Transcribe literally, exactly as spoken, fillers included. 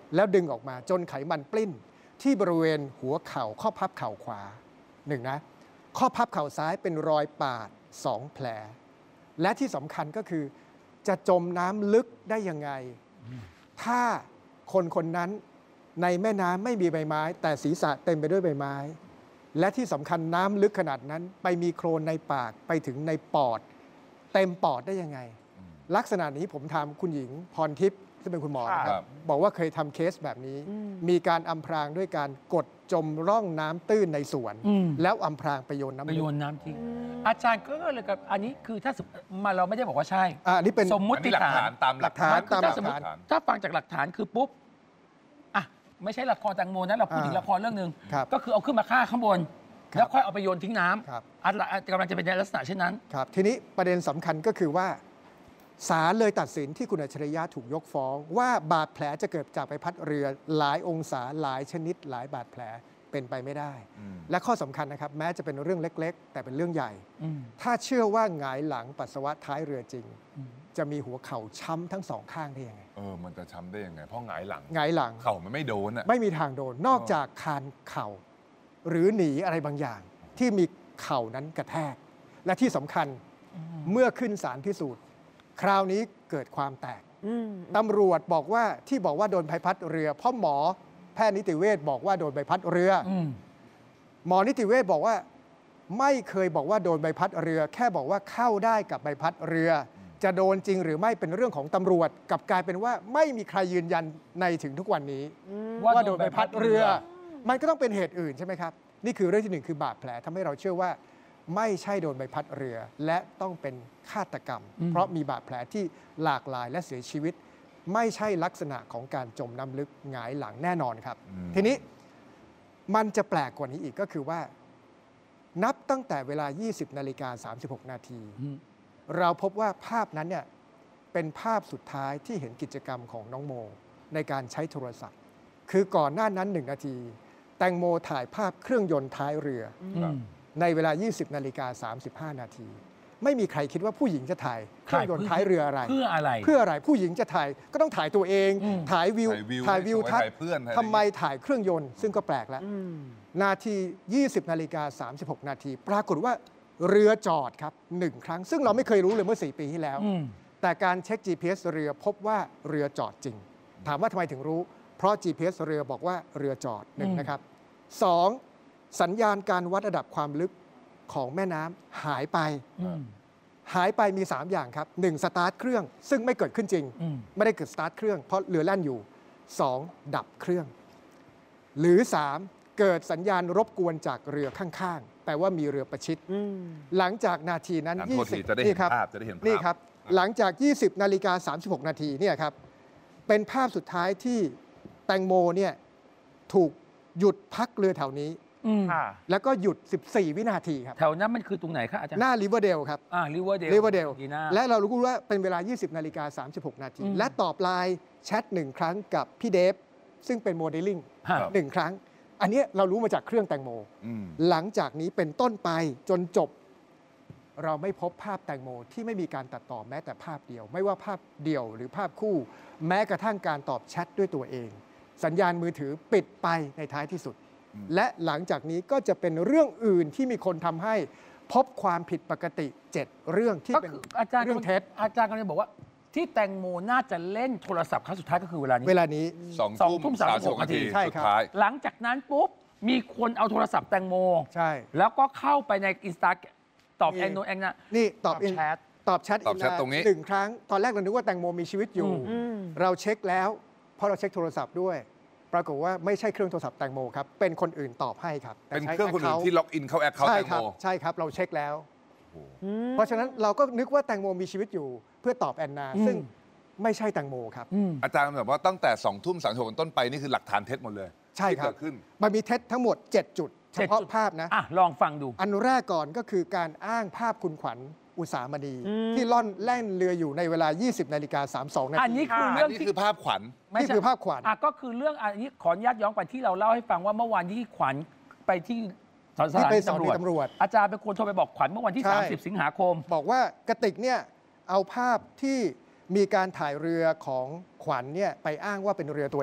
แล้วดึงออกมาจนไขมันปลิ้นที่บริเวณหัวเข่าข้อพับเข่าขวาหนึ่งนะข้อพับเข่าซ้ายเป็นรอยปาดสองแผลและที่สำคัญก็คือจะจมน้ำลึกได้ยังไงถ้าคนคนนั้นในแม่น้ำไม่มีใบไม้แต่ศีรษะเต็มไปด้วยใบไม้และที่สำคัญน้ำลึกขนาดนั้นไปมีโคลนในปากไปถึงในปอดเต็มปอดได้ยังไงลักษณะนี้ผมถามคุณหญิงพรทิพย์ซึ่งเป็นคุณหมอนะครับบอกว่าเคยทำเคสแบบนี้มีการอำพรางด้วยการกดจมร่องน้ำตื้นในสวนแล้วอำพรางไปโยนน้ำไปโยนน้ำทิ้งอาจารย์ก็เลยกับอันนี้คือถ้ามาเราไม่ได้บอกว่าใช่อ่านี่เป็นสมมติฐานตามหลักฐานตามหลักฐานถ้าฟังจากหลักฐานคือปุ๊บอ่ะไม่ใช่ละครแตงโมนะเราพูดถึงละครเรื่องหนึ่งก็คือเอาขึ้นมาฆ่าข้างบนแล้วค่อยเอาไปโยนทิ้งน้ำอันกำลังจะเป็นในลักษณะเช่นนั้นครับทีนี้ประเด็นสำคัญก็คือว่าศาลเลยตัดสินที่คุณอัจฉริยะถูกยกฟ้องว่าบาดแผลจะเกิดจากใบพัดเรือหลายองศาหลายชนิดหลายบาดแผลเป็นไปไม่ได้และข้อสำคัญนะครับแม้จะเป็นเรื่องเล็กๆแต่เป็นเรื่องใหญ่ถ้าเชื่อว่าหงายหลังปัสสาวะท้ายเรือจริงจะมีหัวเข่าช้ำทั้งสองข้างได้ยังไงเออมันจะช้ำได้ยังไงเพราะหงายหลังหงายหลังเข่ามันไม่โดนอ่ะไม่มีทางโดนนอกจากคานเข่าหรือหนีอะไรบางอย่างที่มีเข่านั้นกระแทกและที่สำคัญเมื่อขึ้นศาลพิสูจน์คราวนี้เกิดความแตกตำรวจบอกว่าที่บอกว่าโดนใบพัดเรือเพราะหมอแพทย์นิติเวชบอกว่าโดนใบพัดเรือหมอนิติเวชบอกว่าไม่เคยบอกว่าโดนใบพัดเรือ แค่บอกว่าเข้าได้กับใบพัดเรือ จะโดนจริงหรือไม่เป็นเรื่องของตำรวจกลับกลายเป็นว่าไม่มีใครยืนยันในถึงทุกวันนี้ว่าโดนใบพัดเรือมันก็ต้องเป็นเหตุอื่นใช่ไหมครับนี่คือเรื่องที่หนึ่งคือบาดแผลทำให้เราเชื่อว่าไม่ใช่โดนใบพัดเรือและต้องเป็นฆาตกรรมเพราะมีบาดแผลที่หลากหลายและเสียชีวิตไม่ใช่ลักษณะของการจมน้ำลึกหงายหลังแน่นอนครับทีนี้มันจะแปลกกว่านี้อีกก็คือว่านับตั้งแต่เวลา ยี่สิบนาฬิกาสามสิบหกนาทีเราพบว่าภาพนั้นเนี่ยเป็นภาพสุดท้ายที่เห็นกิจกรรมของน้องโมในการใช้โทรศัพท์คือก่อนหน้านั้นหนึ่งนาทีแตงโมถ่ายภาพเครื่องยนต์ท้ายเรือในเวลา ยี่สิบนาฬิกาสามสิบห้านาทีไม่มีใครคิดว่าผู้หญิงจะถ่ายเครื่องยนต์ท้ายเรืออะไรเพื่ออะไรเพื่ออะไรผู้หญิงจะถ่ายก็ต้องถ่ายตัวเองถ่ายวิวถ่ายวิวทัศน์ทำไมถ่ายเครื่องยนต์ซึ่งก็แปลกแล้วนาที ยี่สิบนาฬิกาสามสิบหกนาทีปรากฏว่าเรือจอดครับหนึ่งครั้งซึ่งเราไม่เคยรู้เลยเมื่อสี่ปีที่แล้วแต่การเช็ค จี พี เอส เรือพบว่าเรือจอดจริงถามว่าทำไมถึงรู้เพราะ จี พี เอส เรือบอกว่าเรือจอดหนึ่งนะครับสองสัญญาณการวัดระดับความลึกของแม่น้ำหายไปหายไปมีสามอย่างครับหนึ่งสตาร์ทเครื่องซึ่งไม่เกิดขึ้นจริงไม่ได้เกิดสตาร์ทเครื่องเพราะเรือแล่นอยู่สองดับเครื่องหรือสามเกิดสัญญาณรบกวนจากเรือข้างๆแปลว่ามีเรือประชิดหลังจากนาทีนั้นยี่สิบนี่ครับนี่ครับหลังจากยี่สิบนาฬิกาสามสิบหกนาทีเนี่ยครับเป็นภาพสุดท้ายที่แตงโมเนี่ยถูกหยุดพักเรือแถวนี้แล้วก็หยุดสิบสี่วินาทีครับแถวนั้นมันคือตรงไหนครับอาจารย์หน้าริเวอร์เดลครับอ่าริเวอร์เดลริเวอร์เดลและเรารู้ว่าเป็นเวลา ยี่สิบนาฬิกาสามสิบหกนาทีและตอบไลน์แชทหนึ่งครั้งกับพี่เดฟซึ่งเป็นโมเดลลิ่งหนึ่งครั้งอันนี้เรารู้มาจากเครื่องแตงโมหลังจากนี้เป็นต้นไปจนจบเราไม่พบภาพแตงโมที่ไม่มีการตัดต่อแม้แต่ภาพเดียวไม่ว่าภาพเดียวหรือภาพคู่แม้กระทั่งการตอบแชทด้วยตัวเองสัญญาณมือถือปิดไปในท้ายที่สุดและหลังจากนี้ก็จะเป็นเรื่องอื่นที่มีคนทำให้พบความผิดปกติเจ็ดเรื่องที่เป็นเรื่องเท็จอาจารย์กำลังบอกว่าที่แตงโมน่าจะเล่นโทรศัพท์ครั้งสุดท้ายก็คือเวลานี้เวลานี้สองทุ่มสามสิบหกนาทีใช่ครับหลังจากนั้นปุ๊บมีคนเอาโทรศัพท์แตงโมใช่แล้วก็เข้าไปในอินสตาแกรมตอบแองโนแองนะนี่ตอบแชทตอบแชทตรงนี้หนึ่งครั้งตอนแรกเราคิดว่าแตงโมมีชีวิตอยู่เราเช็คแล้วเพราะเราเช็คโทรศัพท์ด้วยปรากฏว่าไม่ใช่เครื่องโทรศัพท์แตงโมครับเป็นคนอื่นตอบให้ครับเป็นเครื่องคนอื่นที่ล็อกอินเข้าแอคเคาท์แตงโมใช่ครับเราเช็คแล้วเพราะฉะนั้นเราก็นึกว่าแตงโมมีชีวิตอยู่เพื่อตอบแอนนาซึ่งไม่ใช่แตงโมครับอาจารย์แบบว่าตั้งแต่สองทุ่มสามสิบหกต้นไปนี่คือหลักฐานเท็จหมดเลยใช่ครับมันมีเท็จทั้งหมดเจ็ดจุดเฉพาะภาพนะอ่ะลองฟังดูอันแรกก่อนก็คือการอ้างภาพคุณขวัญอุสามณีที่ล่อนแล่นเรืออยู่ในเวลา ยี่สิบนาฬิกาสามสิบสองนาทีอันนี้คือเรื่องที่คือภาพขวัญนี่คือภาพขวัญอ่ะก็คือเรื่องอันนี้ขออนุญาตย้อนไปที่เราเล่าให้ฟังว่าเมื่อวานที่ขวัญไปที่สถานีตำรวจอาจารย์เป็นคนโทรไปบอกขวัญเมื่อวันที่สามสิบสิงหาคมบอกว่ากติกเนี่ยเอาภาพที่มีการถ่ายเรือของขวัญเนี่ยไปอ้างว่าเป็นเรือตัว